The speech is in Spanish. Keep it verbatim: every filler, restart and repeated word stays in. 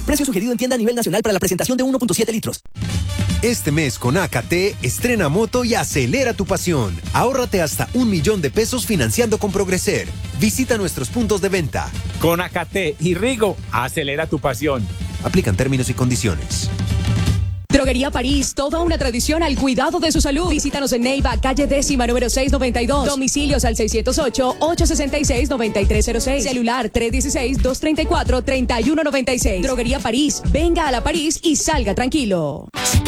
Precio sugerido en tienda a nivel nacional para la presentación de uno punto siete litros. Este mes con A K T, estrena moto y acelera tu pasión. Ahórrate hasta un millón de pesos financiando con Progreser. Visita nuestros puntos de venta. Con A K T y Rigo, acelera tu pasión. Aplican términos y condiciones. Droguería París, toda una tradición al cuidado de su salud. Visítanos en Neiva, calle décima, número seiscientos noventa y dos. Domicilios al seiscientos ocho, ochocientos sesenta y seis, noventa y tres cero seis. Celular tres uno seis, dos tres cuatro, tres uno nueve seis. Droguería París, venga a la París y salga tranquilo.